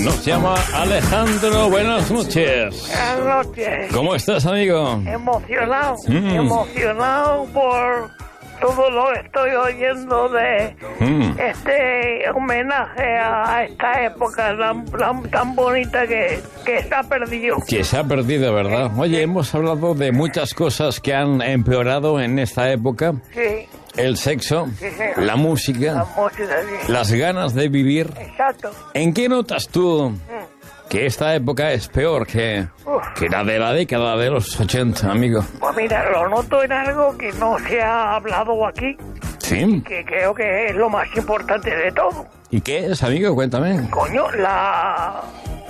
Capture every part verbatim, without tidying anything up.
Nos llama Alejandro. Buenas noches. Buenas noches. ¿Cómo estás, amigo? Emocionado, Mm. emocionado por todo lo que estoy oyendo de Mm. este homenaje a esta época tan, tan, tan bonita que, que está perdido. Que se ha perdido, ¿verdad? Oye, hemos hablado de muchas cosas que han empeorado en esta época. Sí, El sexo, Sí, señor. la la música, música, sí. las ganas de vivir. Exacto. ¿En qué notas tú Mm. que esta época es peor que, Uf. que la de la década de los ochenta, amigo? Pues mira, lo noto en algo que no se ha hablado aquí, ¿Sí? que creo que es lo más importante de todo. ¿Y qué es, amigo? Cuéntame. Coño, la,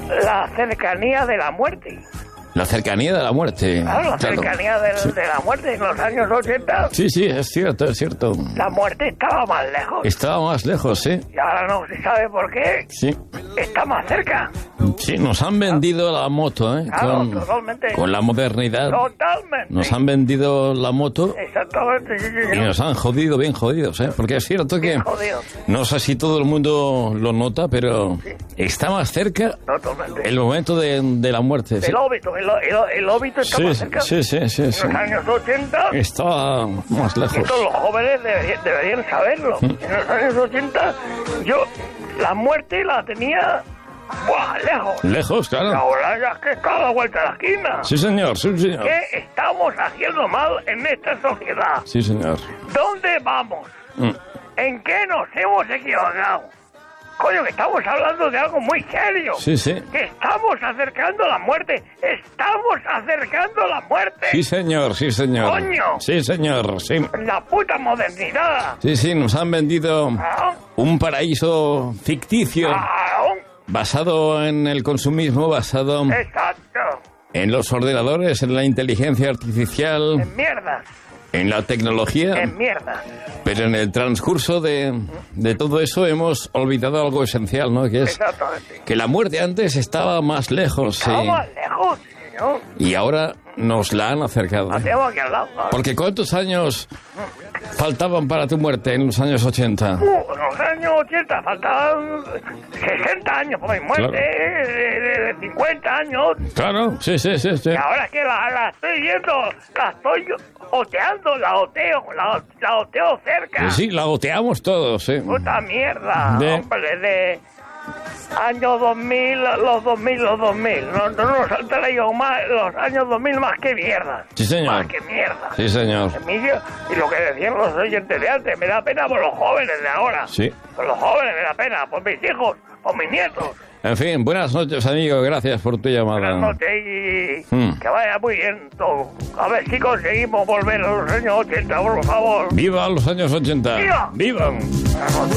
la cercanía de la muerte. La cercanía de la muerte. Claro, la Claro. cercanía de, Sí. de la muerte en los años ochenta. Sí, sí, es cierto, es cierto. La muerte estaba más lejos. Estaba más lejos, ¿sí? Y ahora no se sabe por qué. Sí. Está más cerca. Sí, nos han vendido la moto, ¿eh? Claro, Con, totalmente. con la modernidad. Totalmente. Nos han vendido la moto Exactamente, sí, sí, y sí. nos han jodido bien jodidos, ¿eh? Porque es cierto que... Jodido. No sé si todo el mundo lo nota, pero está más cerca Totalmente. el momento de, de la muerte. ¿sí? El óbito, el, el, el óbito está Sí, más cerca. sí, sí, sí, sí. En los años ochenta, Está más lejos. esto los jóvenes deberían, deberían saberlo. En los años ochenta, yo la muerte la tenía, ¡buah!, lejos. Lejos, claro. Ahora ya es que está a la vuelta de la esquina. Sí, señor, sí, señor. ¿Qué estamos haciendo mal en esta sociedad? Sí, señor. ¿Dónde vamos? Mm. ¿En qué nos hemos equivocado? Coño, que estamos hablando de algo muy serio. Sí, sí. Que estamos acercando la muerte. Estamos acercando la muerte. Sí, señor, sí, señor. ¡Coño! Sí, señor, sí. La puta modernidad. Sí, sí, nos han vendido Ah, un paraíso ficticio ah, basado en el consumismo, basado Exacto. en los ordenadores, en la inteligencia artificial, En mierda. en la tecnología. En mierda. Pero en el transcurso de, de todo eso hemos olvidado algo esencial, ¿no? Que es Exactamente. que la muerte antes estaba más lejos, sí. Estamos más lejos, señor. Y ahora nos la han acercado. La tengo aquí al lado. ¿no? Porque ¿cuántos años faltaban para tu muerte en los años ochenta? Uh, en los años ochenta faltaban sesenta años por mi muerte, Claro. eh, de, de- de cincuenta años. Claro, sí, sí, sí, sí. Y ahora que la, la estoy viendo, la estoy oteando, la oteo, la, la oteo cerca. Sí, la goteamos todos, sí. Puta mierda, De- hombre, de años dos mil, los dos mil, los dos mil. No, no nos han traído más, los años dos mil más que mierda. Sí, señor. Más que mierda. Sí, señor. Emilio, y lo que decían los oyentes de antes, me da pena por los jóvenes de ahora. Sí. Por los jóvenes me da pena, por mis hijos, por mis nietos. En fin, buenas noches, amigo. Gracias por tu llamada. Buenas noches y Mm. que vaya muy bien todo. A ver si conseguimos volver a los años ochenta, por favor. ¡Viva los años ochenta! ¡Viva! ¡Vivan! Buenas noches.